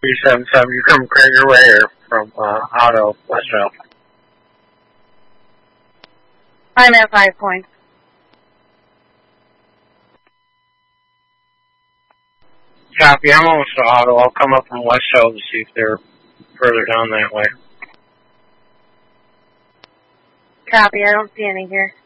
377, you come your way or from Auto Westville? I'm at 5 points. Copy, I'm almost to Auto. I'll come up from West Shell to see if they're further down that way. Copy, I don't see any here.